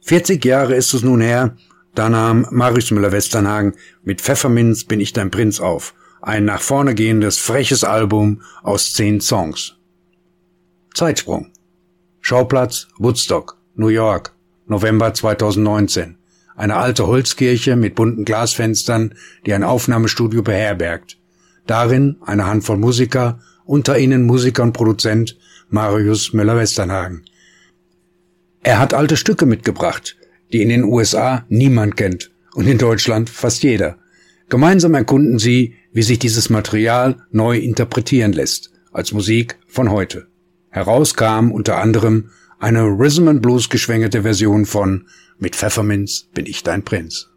40 Jahre ist es nun her, da nahm Marius Müller-Westernhagen mit Pfefferminz bin ich dein Prinz auf, ein nach vorne gehendes, freches Album aus 10 Songs. Zeitsprung. Schauplatz Woodstock, New York, November 2019. Eine alte Holzkirche mit bunten Glasfenstern, die ein Aufnahmestudio beherbergt. Darin eine Handvoll Musiker, unter ihnen Musiker und Produzent Marius Müller-Westernhagen. Er hat alte Stücke mitgebracht, die in den USA niemand kennt und in Deutschland fast jeder. Gemeinsam erkunden sie, wie sich dieses Material neu interpretieren lässt, als Musik von heute. Heraus kam unter anderem eine Rhythm and Blues geschwängerte Version von Mit Pfefferminz bin ich dein Prinz.